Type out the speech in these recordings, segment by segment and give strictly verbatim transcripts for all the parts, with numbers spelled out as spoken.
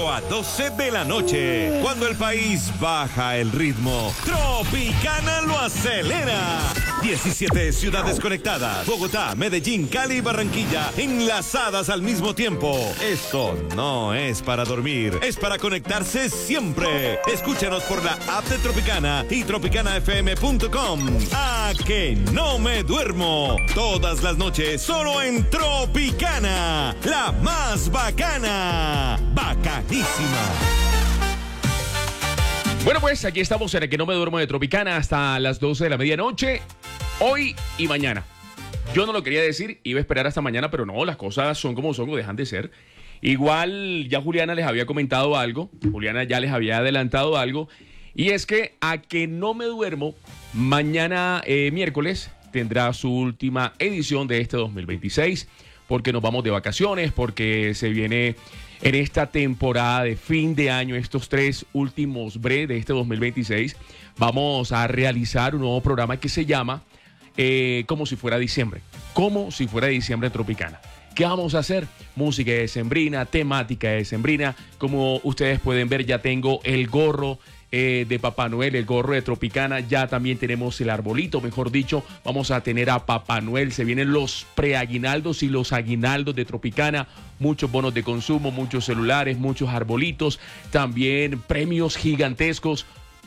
cinco a doce de la noche. Cuando el país baja el ritmo, Tropicana lo acelera. diecisiete ciudades conectadas. Bogotá, Medellín, Cali y Barranquilla enlazadas al mismo tiempo. Esto no es para dormir, es para conectarse siempre. Escúchanos por la app de Tropicana y tropicana f m punto com. ¡A que no me duermo! Todas las noches solo en Tropicana, la más bacana. Bacanísima. Bueno, pues aquí estamos en el que no me duermo de Tropicana hasta las doce de la medianoche, hoy y mañana. Yo no lo quería decir, iba a esperar hasta mañana, pero no, las cosas son como son o dejan de ser. Igual ya Juliana les había comentado algo, Juliana ya les había adelantado algo, y es que a que no me duermo, mañana eh, miércoles tendrá su última edición de este dos mil veintiséis, porque nos vamos de vacaciones, porque se viene en esta temporada de fin de año, estos tres últimos bre de este dos mil veintiséis, vamos a realizar un nuevo programa que se llama eh, Como si fuera diciembre, como si fuera diciembre en Tropicana. ¿Qué vamos a hacer? Música decembrina, temática decembrina. Como ustedes pueden ver, ya tengo el gorro eh, de Papá Noel, el gorro de Tropicana. Ya también tenemos el arbolito, mejor dicho. Vamos a tener a Papá Noel. Se vienen los preaguinaldos y los aguinaldos de Tropicana. Muchos bonos de consumo, muchos celulares, muchos arbolitos. También premios gigantescos.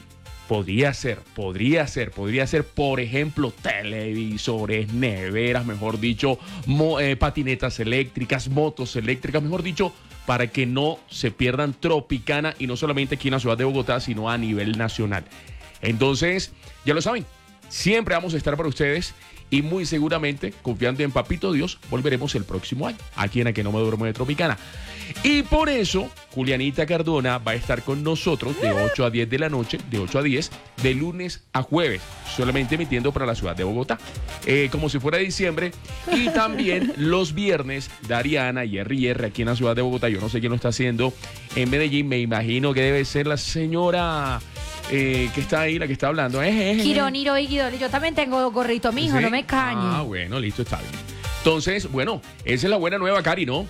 Podría ser, podría ser, podría ser, por ejemplo, televisores, neveras, mejor dicho, mo, eh, patinetas eléctricas, motos eléctricas, mejor dicho, para que no se pierdan Tropicana, y no solamente aquí en la ciudad de Bogotá, sino a nivel nacional. Entonces, ya lo saben, siempre vamos a estar para ustedes y muy seguramente, confiando en Papito Dios, volveremos el próximo año, aquí en A Que No Me Duermo de Tropicana. Y por eso, Julianita Cardona va a estar con nosotros de ocho a diez de la noche, de ocho a diez, de lunes a jueves, solamente emitiendo para la ciudad de Bogotá, eh, como si fuera diciembre. Y también los viernes, Dariana y R R aquí en la ciudad de Bogotá. Yo no sé quién lo está haciendo en Medellín, me imagino que debe ser la señora eh, que está ahí, la que está hablando. Eh, eh, Quironiro y Guidoli, yo también tengo gorrito, mijo, ¿sí? No me cañes. Ah, bueno, listo, está bien. Entonces, bueno, esa es la buena nueva, Cari, ¿no?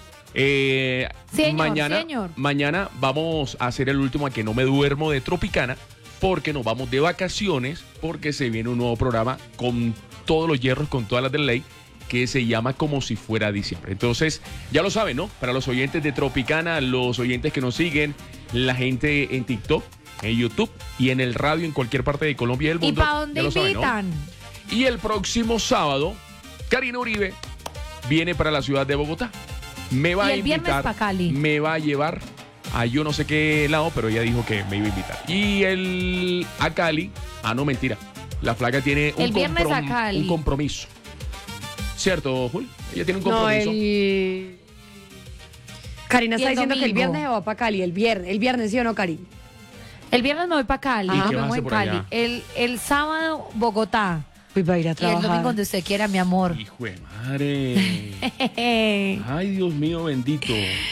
Eh, señor, mañana, señor. mañana vamos a hacer el último A Que No Me Duermo de Tropicana, porque nos vamos de vacaciones, porque se viene un nuevo programa con todos los hierros, con todas las de ley, que se llama Como si fuera diciembre. Entonces, ya lo saben, ¿no? Para los oyentes de Tropicana, los oyentes que nos siguen, la gente en TikTok, en YouTube y en el radio en cualquier parte de Colombia y del mundo. ¿Y para dónde invitan? Saben, ¿no? Y el próximo sábado, Karina Uribe viene para la ciudad de Bogotá. Me va y a el invitar, viernes para Cali. Me va a llevar a yo no sé qué lado, pero ella dijo que me iba a invitar. Y el a Cali, ah no, mentira, la flaca tiene un, el viernes comprom- a Cali. un compromiso. ¿Cierto, Jul? Ella tiene un compromiso. No, el... Karina está el diciendo que el domingo. viernes va para Cali, el viernes, el viernes sí o no, Cari. El viernes me voy para Cali, ¿Y nos qué vas a vemos hacer en por Cali. allá? El, el sábado, Bogotá. Pues va a ir a Y el trabajar. domingo donde usted quiera, mi amor. Hijo de madre. Ay, Dios mío, bendito.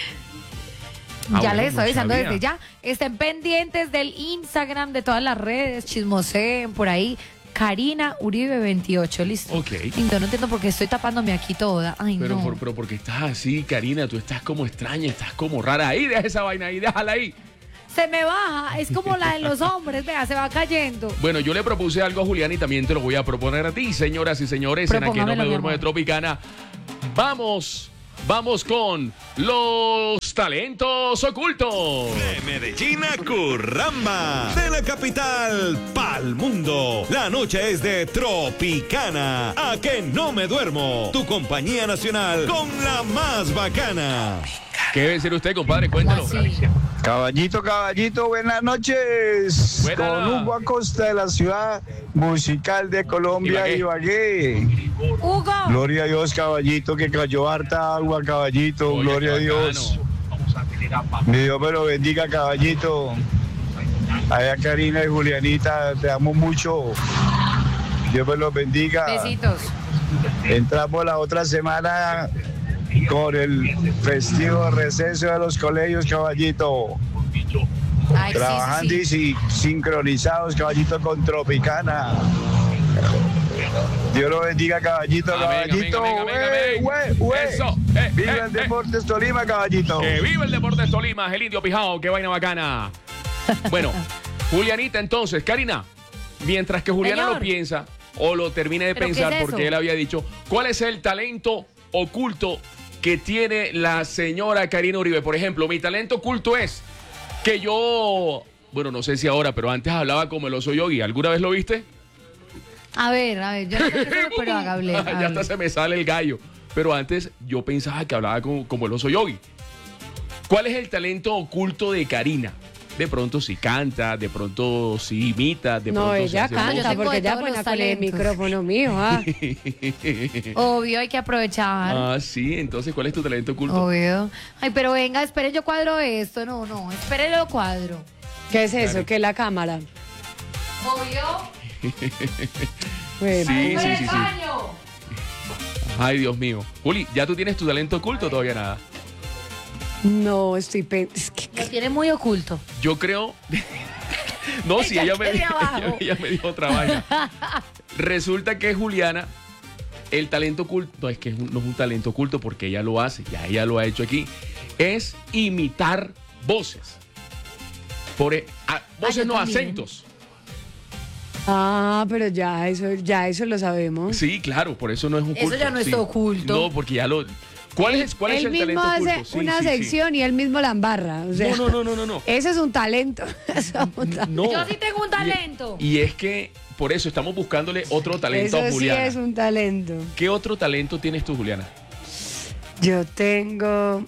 Ah, ya bueno, les estoy no avisando sabía. desde ya. Estén pendientes del Instagram, de todas las redes, chismoseen por ahí. Karina Uribe veintiocho, listo. Ok. Y yo no entiendo por qué estoy tapándome aquí toda. Ay, Pero, no. por, pero porque estás así, Karina, tú estás como extraña, estás como rara. Ahí, deja esa vaina ahí, déjala ahí. Se me baja, es como la de los hombres, vea, se va cayendo. Bueno, yo le propuse algo a Julián y también te lo voy a proponer a ti, señoras y señores, en A Que No Propóngamelo, Me mi Duermo de amor. Tropicana. Vamos, vamos con los talentos ocultos. De Medellín a Curramba, de la capital pa'l mundo. La noche es de Tropicana. A Que No Me Duermo, tu compañía nacional con la más bacana. ¿Qué debe ser usted, compadre? Cuéntalo. ¿Cómo así? Caballito, caballito, buenas noches. Buenas. Con Hugo Acosta de la ciudad musical de Colombia, Ibagué. Ibagué. Hugo. Gloria a Dios, caballito, que cayó harta agua, caballito. Oye, Gloria a qué Dios. bacano. Mi Dios me lo bendiga, caballito. Allá Karina y Julianita, te amo mucho. Dios me los bendiga. Besitos. Entramos la otra semana con el festivo receso de los colegios, caballito. Ay, sí, Trabajando sí, sí. y si- sincronizados, caballito, con Tropicana. Dios lo bendiga, caballito, Amén, amén, caballito. amén, amén, Güey, amén. güey, güey. Eso, eh, Viva eh, el eh. Deportes Tolima, caballito. Que viva el Deportes Tolima, el Indio Pijao, qué vaina bacana. Bueno, Julianita, entonces, Karina, mientras que Juliana Señor. lo piensa o lo termine de ¿Pero qué pensar, es eso? porque él había dicho, ¿cuál es el talento oculto que tiene la señora Karina Uribe? Por ejemplo, mi talento oculto es que yo, bueno, no sé si ahora, pero antes hablaba como el oso yogi. ¿Alguna vez lo viste? A ver, a ver, yo no sé qué es eso, pero hágale. Ya hable. hasta se me sale el gallo. Pero antes yo pensaba que hablaba como, como el oso yogi. ¿Cuál es el talento oculto de Karina? De pronto si canta, de pronto si imita, de No, pronto si ella hace Yo canta tengo porque de ella todos pone los con el talentos. micrófono mío. Ah. Obvio, hay que aprovechar. Ah, sí, entonces ¿cuál es tu talento oculto? Obvio. Ay, pero venga, espere, yo cuadro esto. No, no, espere, lo cuadro. ¿Qué es eso? ¿Qué es la cámara? Obvio. Bueno, Sí, ¡Por sí, el sí, sí. baño! Ay, Dios mío. Juli, ¿ya tú tienes tu talento oculto o todavía nada? No, estoy pensando. Lo tiene muy oculto. Yo creo... No, si Ella ella me, quiere ella, abajo. ella me dijo otra vaina. Resulta que Juliana, el talento oculto, no es que es un- no es un talento oculto porque ella lo hace, ya ella lo ha hecho aquí, es imitar voces. Por, e- a- voces yo no, también. acentos. Ah, pero ya eso, ya eso lo sabemos. Sí, claro, por eso no es oculto. Eso ya no es sí. oculto. No, porque ya lo... ¿Cuál es, cuál es Él el mismo talento hace oculto? Sí, una sí, sí. sección y él mismo la embarra. O sea, No, no, no, no, no, no. Ese es un talento. Eso es un talento. No. Yo sí tengo un talento. Y es que por eso estamos buscándole otro talento Eso a sí Juliana. es un talento. ¿Qué otro talento tienes tú, Juliana? Yo tengo.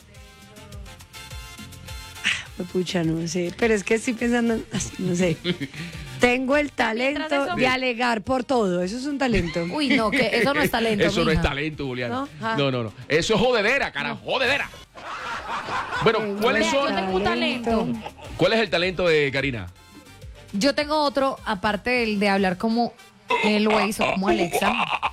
Ah, pues, pucha, no sé. Pero es que estoy pensando. No sé. Tengo el Mientras talento eso- de alegar por todo. Eso es un talento. Uy, no, que eso no es talento. Eso no es mija. talento, Juliana. ¿No? Ah. No, no, no. Eso es jodedera, carajo, jodedera. Bueno, ¿cuáles Vea, son? yo tengo un talento. ¿Cuál es el talento de Karina? Yo tengo otro, aparte del de hablar como el Waze o como Alexa.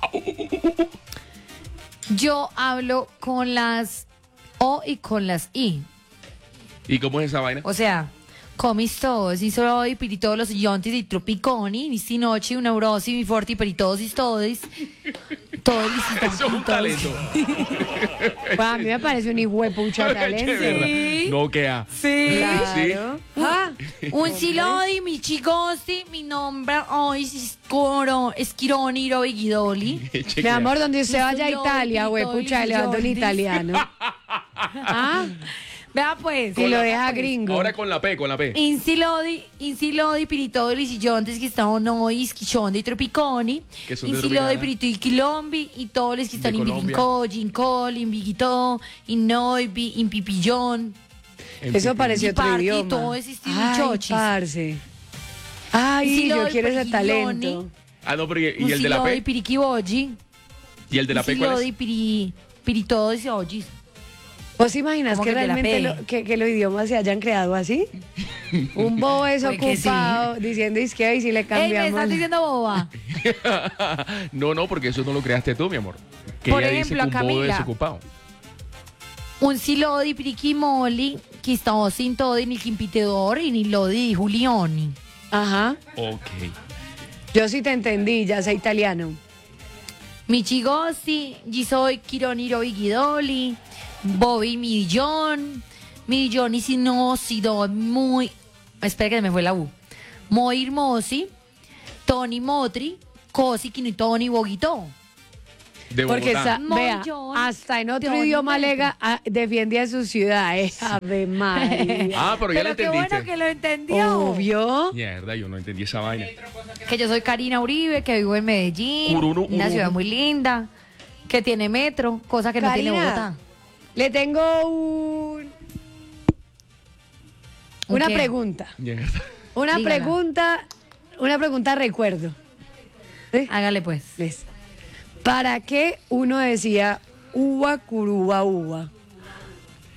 Yo hablo con las O y con las I. ¿Y cómo es esa vaina? O sea, comis todos, y soy piritodos los yontis y tropiconi, mi sinochi, una neurosi, mi forti, peritodos y todos. Todos lisitos. Eso es un talento. Pues a mí me parece un hijo de pucha Qué talento. verdad. Sí. No queda. Sí. Claro. Ah, Un silodi, mi chigosti, mi nombre hoy es Coro, Esquironi, Robigidoli. mi amor, donde usted vaya a Yo, Italia, güey, Vittorio, pucha, le mando un Jordi. italiano. Ah, Vea pues. y lo deja gringo. Ahora con la P, con la P. Insilodi, Insilodi, Piritoli, Silontes que están noi, Schichondi, Tropiconi. Que son de Insilodi, Tropicana. Pirito y Quilombi, y todos los que están De en Colombia. Biginco, Gincol, in Biguito, in Noibi, in Pipillón. En Eso Pipi. pareció otro Parque y idioma. todo ese estilo Ay, chochis. parce. Ay, Y si lo yo doy quiero ese pergiglioni. talento. Ah, no, pero ¿y, y el de la Insilodi, P? Piriquibogi. ¿Y el de la P cuál Insilodi, es? Piri, Piritodos y Ogis. ¿Vos imaginas ¿Cómo que que de la realmente P? lo- que, que los idiomas se hayan creado así? Un bobo es Puede que sí. ocupado diciendo izquierda y si le Ey, me cambiamos. estás diciendo boba. No, no, porque eso no lo creaste tú, mi amor. Que Por ella ejemplo, dice que un bobo Camila. desocupado. Un silodi, Piriquimoli, que estamos sin todo, ni Quimpitedor, y ni Lodi, Julioni. Ajá. Ok. Yo sí te entendí, ya sé italiano. Michigosi, Gisoy, Kironiro Vigidoli, Bobby Millón, Millón y si no, si do, muy. Espera que me fue la U. Muy hermosi, Tony Motri, Cosi, Kino y Tony Boguito. De Porque Bogotá. esa- Muy vea, yo, hasta en otro yo idioma no lega a- defiende a su ciudad. Eh. Ave María. Ah, pero ya lo Pero qué entendiste. bueno que lo entendió. Obvio. Mierda, yo no entendí esa vaina. Que yo soy Karina Uribe, que vivo en Medellín, Urunu, una urunu. ciudad muy linda, que tiene metro, cosa que no tiene Karina, Bogotá. le tengo un, ¿Un una qué? pregunta. Mierda. Una Dígala. pregunta, una pregunta recuerdo. ¿Sí? Hágale pues. ¿Ves? ¿Para qué uno decía uva, curuba, uva?